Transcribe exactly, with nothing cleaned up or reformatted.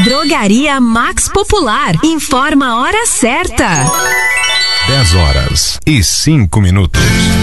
Drogaria Max Popular. Informa a hora certa. dez horas e cinco minutos.